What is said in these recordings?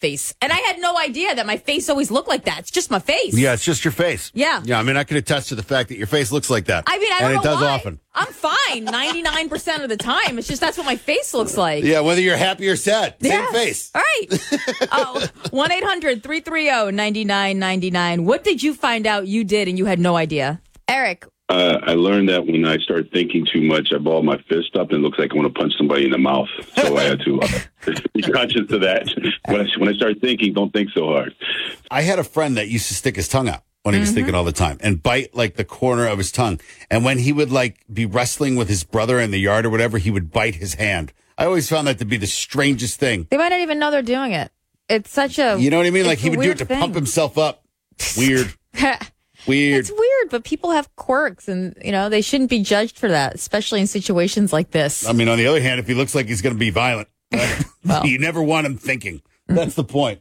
face. And I had no idea that my face always looked like that. It's just my face. Yeah, it's just your face. Yeah. Yeah, I mean, I can attest to the fact that your face looks like that. I mean, I don't know and it does why. often. I'm fine 99% of the time. It's just that's what my face looks like. Yeah, whether you're happy or sad. Same Yes. face. All right. 1-800-330-9999. What did you find out you did and you had no idea? Eric. I learned that when I start thinking too much, I ball my fist up and it looks like I want to punch somebody in the mouth. So I had to be conscious of that. When I start thinking, don't think so hard. I had a friend that used to stick his tongue out when he was thinking all the time and bite like the corner of his tongue. And when he would like be wrestling with his brother in the yard or whatever, he would bite his hand. I always found that to be the strangest thing. They might not even know they're doing it. It's such a... You know what I mean? Like he would do it to thing. pump himself up. Weird. Weird. It's weird, but people have quirks and, you know, they shouldn't be judged for that, especially in situations like this. I mean, on the other hand, if he looks like he's going to be violent, Well. you never want him thinking. That's the point.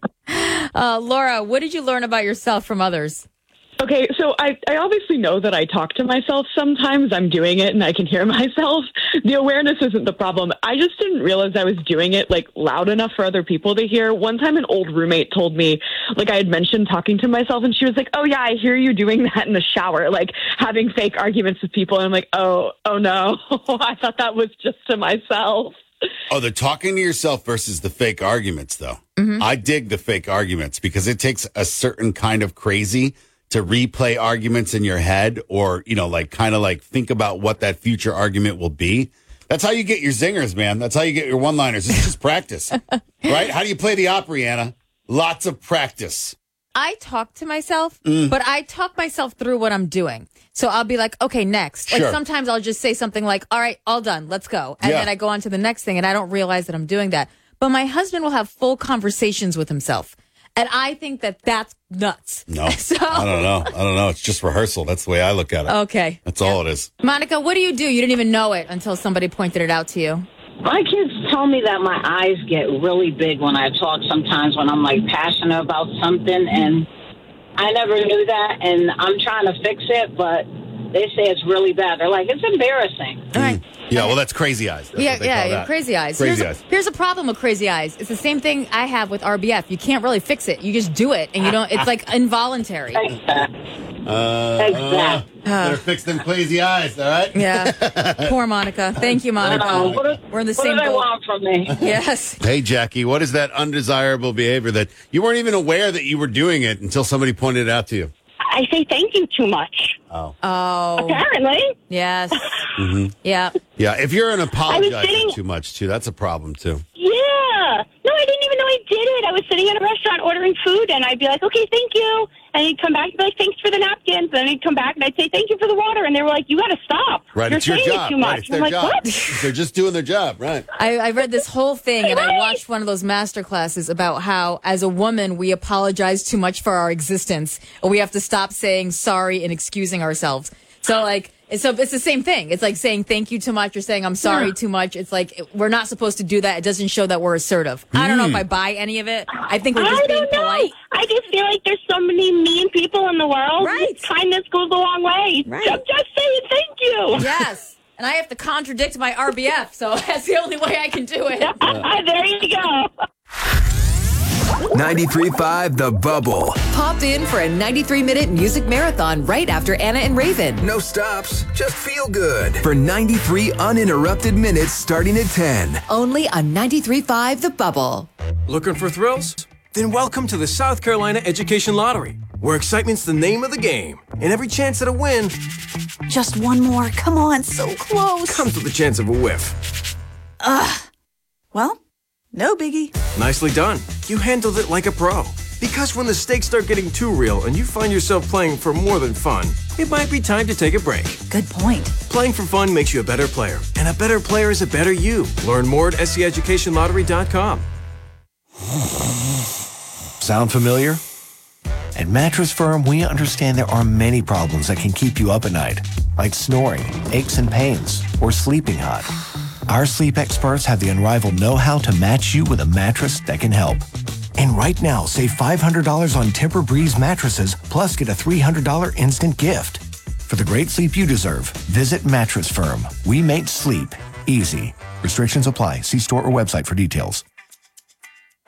Laura, what did you learn about yourself from others? Okay, so I obviously know that I talk to myself sometimes. I'm doing it and I can hear myself. The awareness isn't the problem. I just didn't realize I was doing it like loud enough for other people to hear. One time an old roommate told me, like I had mentioned talking to myself and she was like, oh yeah, I hear you doing that in the shower, like having fake arguments with people. And I'm like, oh no, I thought that was just to myself. Oh, the talking to yourself versus the fake arguments, though. I dig the fake arguments because it takes a certain kind of crazy to replay arguments in your head or, you know, like kind of like think about what that future argument will be. That's how you get your zingers, man. That's how you get your one-liners. It's just practice, right? How do you play the Opry, Anna? Lots of practice. I talk to myself, but I talk myself through what I'm doing. So I'll be like, okay, next. Like Sure. sometimes I'll just say something like, all right, all done, let's go. And Yeah. then I go on to the next thing and I don't realize that I'm doing that. But my husband will have full conversations with himself. And I think that that's nuts. No, So, I don't know. It's just rehearsal. That's the way I look at it. okay. That's all it is. Monica, what do? You didn't even know it until somebody pointed it out to you. My kids tell me that my eyes get really big when I talk sometimes when I'm like passionate about something, and I never knew that, and I'm trying to fix it, but they say it's really bad. They're like, it's embarrassing. All right. Yeah, well, that's crazy eyes. That's what they call that. Crazy eyes. Crazy eyes. Here's a problem with crazy eyes. It's the same thing I have with RBF. You can't really fix it. You just do it, and you don't. It's like involuntary. Exactly. Better fix them crazy eyes, all right? Yeah. Poor Monica. Thank you, Monica. We're in the same What do they boat. want from me? Yes. Hey, Jackie, what is that undesirable behavior that you weren't even aware that you were doing it until somebody pointed it out to you? I say thank you too much. Oh. Apparently. Yes. Yeah. Yeah, if you're an apologizing sitting- too much, too, that's a problem, too. Yeah. No, I didn't even know I did it. I was sitting in a restaurant ordering food, and I'd be like, okay, thank you. And he'd come back and be like, thanks for the napkins. And he'd come back, and I'd say, thank you for the water. And they were like, you got to stop. Right, You're it's your saying job. it too much. Right, it's I'm their like, job. what? They're just doing their job, right? I read this whole thing and I Right. watched one of those master classes about how, as a woman, we apologize too much for our existence. Or we have to stop saying sorry and excusing ourselves. So, it's the same thing. It's like saying thank you too much or saying I'm sorry too much. It's like we're not supposed to do that. It doesn't show that we're assertive. I don't know if I buy any of it. I think we're just I being don't know. polite. I just feel like there's so many mean people in the world. Right. Kindness goes a long way. Right. I'm just saying thank you. Yes. And I have to contradict my RBF, so that's the only way I can do it. There you go. 93.5 The Bubble. Pop in for a 93-minute music marathon right after Anna and Raven. No stops, just feel good. For 93 uninterrupted minutes starting at 10. Only on 93.5 The Bubble. Looking for thrills? Then welcome to the South Carolina Education Lottery, where excitement's the name of the game. And every chance at a win Just one more. Come on, so close. comes with a chance of a whiff. Well, no biggie. Nicely done. You handled it like a pro. Because when the stakes start getting too real and you find yourself playing for more than fun, it might be time to take a break. Good point. Playing for fun makes you a better player, and a better player is a better you. Learn more at SCEducationLottery.com. Sound familiar? At Mattress Firm, we understand there are many problems that can keep you up at night, like snoring, aches and pains, or sleeping hot. Our sleep experts have the unrivaled know-how to match you with a mattress that can help. And right now, save $500 on Tempur-Breeze mattresses, plus get a $300 instant gift. For the great sleep you deserve, visit Mattress Firm. We make sleep easy. Restrictions apply. See store or website for details.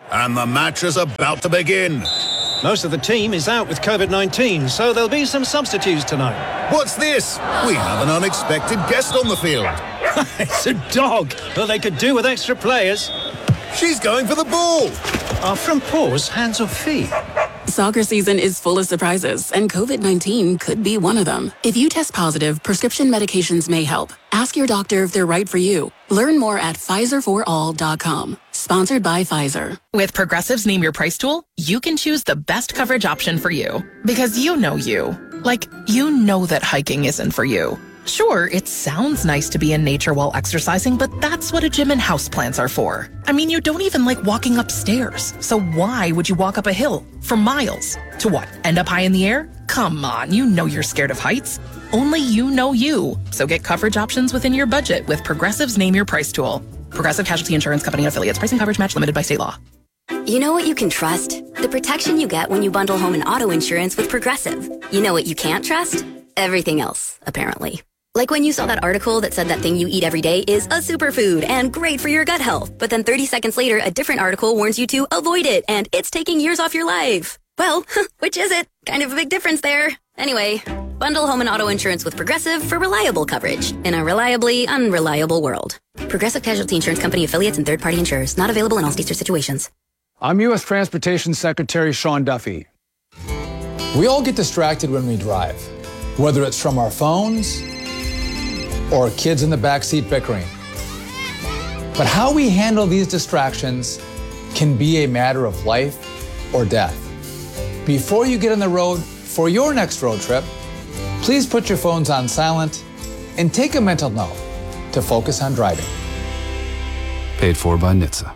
And the match is about to begin. Most of the team is out with COVID-19, so there'll be some substitutes tonight. What's this? We have an unexpected guest on the field. It's a dog, but they could do with extra players. She's going for the ball. Are front paws hands or feet? Soccer season is full of surprises, and COVID-19 could be one of them. If you test positive, prescription medications may help. Ask your doctor if they're right for you. Learn more at PfizerForAll.com. Sponsored by Pfizer. With Progressive's Name Your Price tool, you can choose the best coverage option for you. Because you know you. Like, you know that hiking isn't for you. Sure, it sounds nice to be in nature while exercising, but that's what a gym and houseplants are for. I mean, you don't even like walking upstairs. So why would you walk up a hill for miles? To what, end up high in the air? Come on, you know you're scared of heights. Only you know you. So get coverage options within your budget with Progressive's Name Your Price tool. Progressive Casualty Insurance Company and affiliates. Pricing coverage match limited by state law. You know what you can trust? The protection you get when you bundle home and auto insurance with Progressive. You know what you can't trust? Everything else, apparently. Like when you saw that article that said that thing you eat every day is a superfood and great for your gut health. But then 30 seconds later, a different article warns you to avoid it and it's taking years off your life. Well, which is it? Kind of a big difference there. Anyway, bundle home and auto insurance with Progressive for reliable coverage in a reliably unreliable world. Progressive Casualty Insurance Company affiliates and third-party insurers. Not available in all states or situations. I'm U.S. Transportation Secretary Sean Duffy. We all get distracted when we drive, whether it's from our phones or kids in the backseat bickering. But how we handle these distractions can be a matter of life or death. Before you get on the road for your next road trip, please put your phones on silent and take a mental note to focus on driving. Paid for by NHTSA.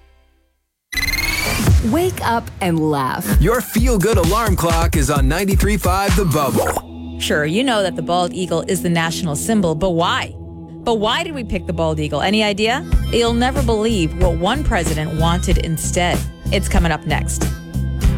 Wake up and laugh. Your feel-good alarm clock is on 93.5 The Bubble. Sure, you know that the bald eagle is the national symbol, but why? But why did we pick the bald eagle? Any idea? You'll never believe what one president wanted instead. It's coming up next.